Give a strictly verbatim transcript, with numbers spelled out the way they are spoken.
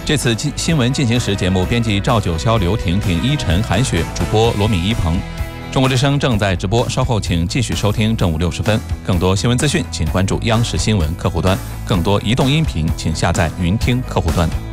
这次新闻进行时节目编辑赵九霄、刘婷婷、依晨、韩雪，主播罗敏、一鹏。中国之声正在直播，稍后请继续收听正午六十分。更多新闻资讯，请关注央视新闻客户端；更多移动音频，请下载云听客户端。